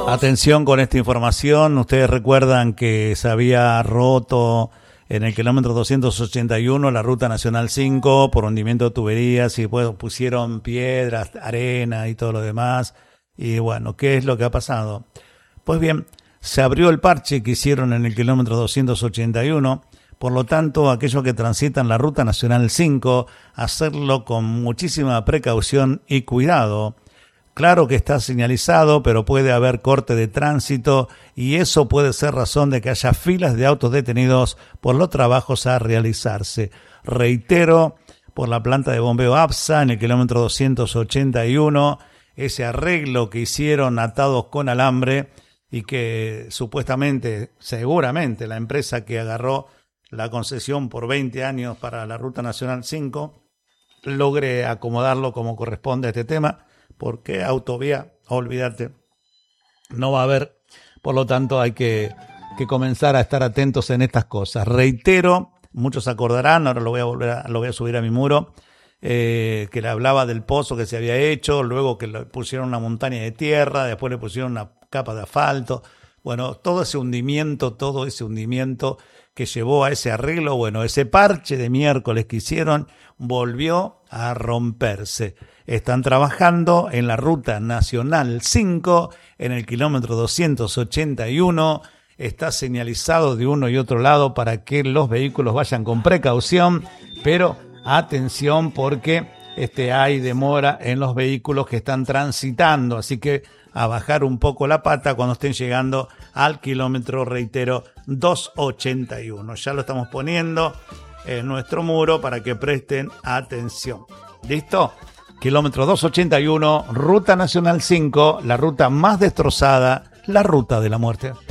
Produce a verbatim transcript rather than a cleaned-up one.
Atención con esta información. Ustedes recuerdan que se había roto en el kilómetro doscientos ochenta y uno la ruta nacional cinco por hundimiento de tuberías y después pusieron piedras, arena y todo lo demás. Y bueno, ¿qué es lo que ha pasado? Pues bien, se abrió el parche que hicieron en el kilómetro doscientos ochenta y uno. Por lo tanto, aquellos que transitan la ruta nacional cinco, hacerlo con muchísima precaución y cuidado. Claro que está señalizado, pero puede haber corte de tránsito y eso puede ser razón de que haya filas de autos detenidos por los trabajos a realizarse. Reitero, por la planta de bombeo APSA en el kilómetro doscientos ochenta y uno, ese arreglo que hicieron atados con alambre y que supuestamente, seguramente, la empresa que agarró la concesión por veinte años para la Ruta Nacional cinco logre acomodarlo como corresponde a este tema, porque autovía, olvídate, no va a haber. Por lo tanto, hay que, que comenzar a estar atentos en estas cosas. Reitero, muchos acordarán, ahora lo voy a volver a, lo voy a subir a mi muro, eh, que le hablaba del pozo que se había hecho, luego que le pusieron una montaña de tierra, después le pusieron una capa de asfalto. Bueno, todo ese hundimiento, todo ese hundimiento que llevó a ese arreglo, bueno, ese parche de miércoles que hicieron volvió a romperse. Están trabajando en la Ruta Nacional cinco, en el kilómetro doscientos ochenta y uno. Está señalizado de uno y otro lado para que los vehículos vayan con precaución, pero atención porque este, hay demora en los vehículos que están transitando, así que a bajar un poco la pata cuando estén llegando al kilómetro, reitero, doscientos ochenta y uno. Ya lo estamos poniendo en nuestro muro para que presten atención. ¿Listo? Kilómetro doscientos ochenta y uno, Ruta Nacional cinco, la ruta más destrozada, la ruta de la muerte.